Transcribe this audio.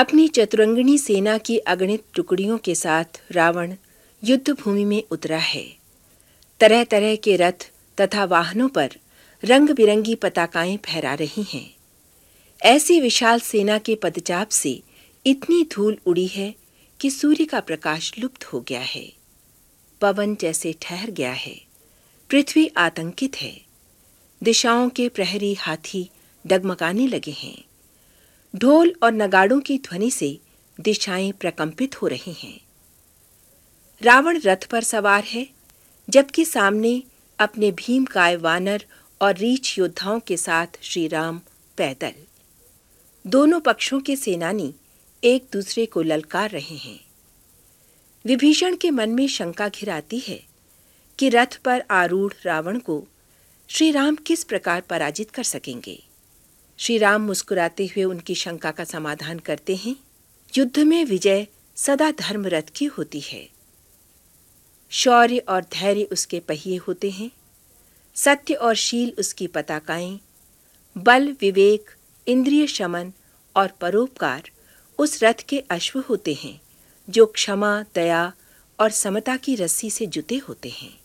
अपनी चतुरंगिणी सेना की अगणित टुकड़ियों के साथ रावण युद्ध भूमि में उतरा है। तरह तरह के रथ तथा वाहनों पर रंग बिरंगी पताकाएं फहरा रही हैं। ऐसी विशाल सेना के पदचाप से इतनी धूल उड़ी है कि सूर्य का प्रकाश लुप्त हो गया है। पवन जैसे ठहर गया है। पृथ्वी आतंकित है। दिशाओं के प्रहरी हाथी डगमगाने लगे हैं। ढोल और नगाड़ों की ध्वनि से दिशाएं प्रकंपित हो रही हैं। रावण रथ पर सवार है, जबकि सामने अपने भीमकाय वानर और रीछ योद्धाओं के साथ श्री राम पैदल। दोनों पक्षों के सेनानी एक दूसरे को ललकार रहे हैं। विभीषण के मन में शंका घिर आती है कि रथ पर आरूढ़ रावण को श्री राम किस प्रकार पराजित कर सकेंगे। श्री राम मुस्कुराते हुए उनकी शंका का समाधान करते हैं। युद्ध में विजय सदा धर्मरथ की होती है। शौर्य और धैर्य उसके पहिए होते हैं। सत्य और शील उसकी पताकाएं। बल, विवेक, इंद्रिय शमन और परोपकार उस रथ के अश्व होते हैं, जो क्षमा, दया और समता की रस्सी से जुते होते हैं।